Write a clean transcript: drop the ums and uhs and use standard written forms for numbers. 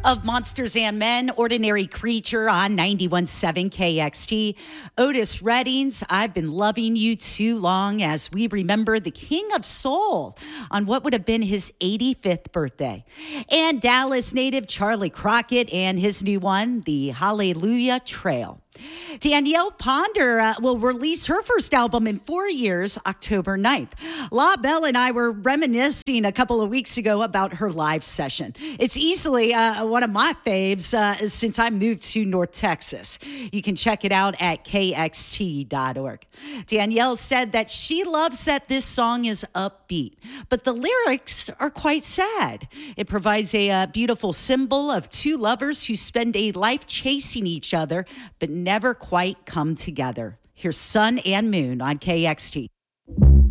of Monsters and Men, Ordinary Creature on 91.7 KXT. Otis Reddings, I've been loving you too long, as we remember the King of Soul on what would have been his 85th birthday. And Dallas native Charlie Crockett and his new one, the Hallelujah Trail. Danielle Ponder will release her first album in 4 years, October 9th. La Belle and I were reminiscing a couple of weeks ago about her live session. It's easily one of my faves since I moved to North Texas. You can check it out at kxt.org. Danielle said that she loves that this song is upbeat, but the lyrics are quite sad. It provides a beautiful symbol of two lovers who spend a life chasing each other, but never quite come together. Here's Sun and Moon on KXT.